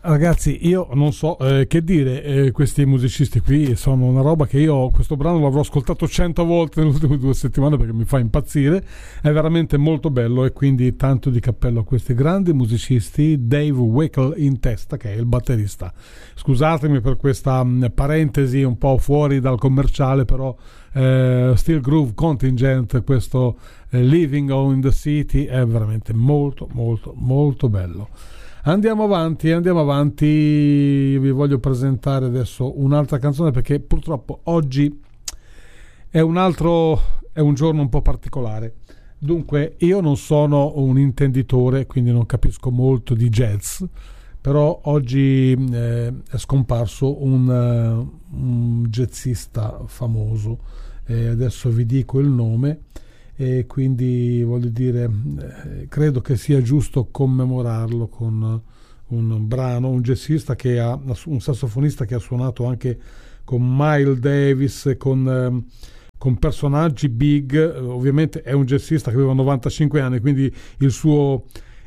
Ragazzi, io non so che dire, questi musicisti qui sono una roba che io, questo brano l'avrò ascoltato 100 volte nelle ultime 2 settimane perché mi fa impazzire, è veramente molto bello e quindi tanto di cappello a questi grandi musicisti. Dave Weckl in testa, che è il batterista. Scusatemi per questa parentesi un po' fuori dal commerciale, però Steel Groove Contingent, questo Living on the City è veramente molto molto molto bello. Andiamo avanti, vi voglio presentare adesso un'altra canzone perché purtroppo oggi è un giorno un po' particolare. Dunque, io non sono un intenditore, quindi non capisco molto di jazz, però oggi è scomparso un jazzista famoso, adesso vi dico il nome. E quindi voglio dire, credo che sia giusto commemorarlo con un brano, un jazzista che ha un sassofonista che ha suonato anche con Miles Davis e con personaggi big. Ovviamente è un jazzista che aveva 95 anni, quindi il suo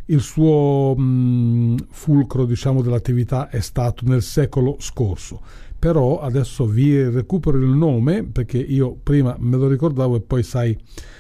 fulcro, diciamo, dell'attività è stato nel secolo scorso. Però adesso vi recupero il nome perché io prima me lo ricordavo e poi sai,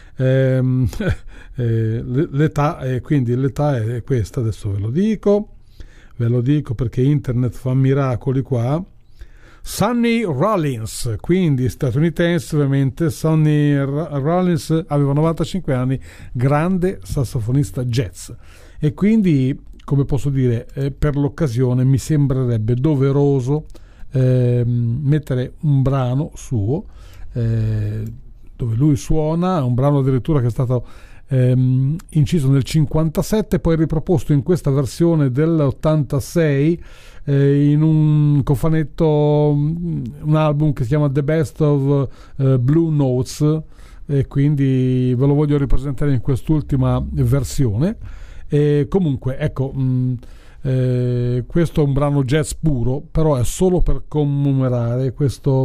l'età, quindi l'età è questa. Adesso ve lo dico perché internet fa miracoli qua. Sonny Rollins, quindi statunitense ovviamente. Sonny Rollins aveva 95 anni, grande sassofonista jazz, e quindi, come posso dire, per l'occasione mi sembrerebbe doveroso mettere un brano suo dove lui suona, un brano addirittura che è stato inciso nel 57, poi riproposto in questa versione dell'86 in un cofanetto, un album che si chiama The Best of Blue Notes, e quindi ve lo voglio ripresentare in quest'ultima versione. E comunque ecco, questo è un brano jazz puro, però è solo per commemorare questo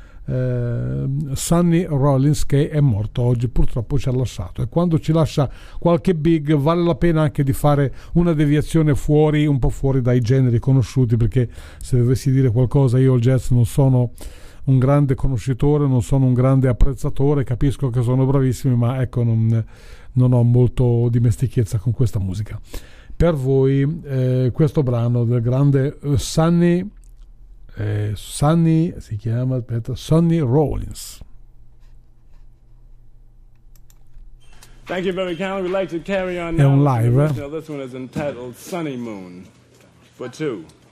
Sonny Rollins, che è morto oggi, purtroppo ci ha lasciato, e quando ci lascia qualche big vale la pena anche di fare una deviazione un po' fuori dai generi conosciuti, perché se dovessi dire qualcosa, io il jazz non sono un grande conoscitore, non sono un grande apprezzatore, capisco che sono bravissimi, ma ecco, non ho molto dimestichezza con questa musica. Per voi questo brano del grande Sonny si chiama, Sonny Rollins. Thank you very kindly. We'd like to carry on È now. un live. This one is entitled Sunny Moon for two.